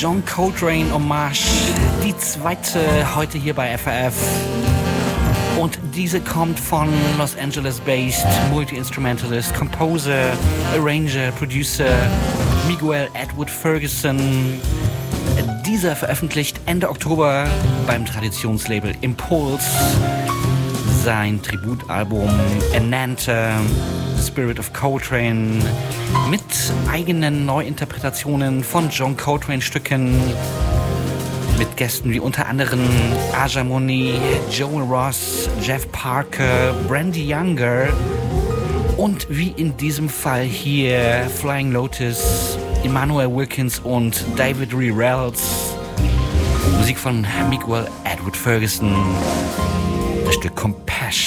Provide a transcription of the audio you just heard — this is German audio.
John Coltrane Hommage, die zweite heute hier bei FRF. Und diese kommt von Los Angeles-based Multi-Instrumentalist, Composer, Arranger, Producer Miguel Edward Ferguson. Dieser veröffentlicht Ende Oktober beim Traditionslabel Impulse sein Tributalbum Enanta, Spirit of Coltrane, mit eigenen Neuinterpretationen von John Coltrane-Stücken, mit Gästen wie unter anderem Aja Monet, Joel Ross, Jeff Parker, Brandy Younger und wie in diesem Fall hier Flying Lotus, Emmanuel Wilkins und David Lee Reynolds. Musik von Miguel Edward Ferguson. Das Stück Compassion.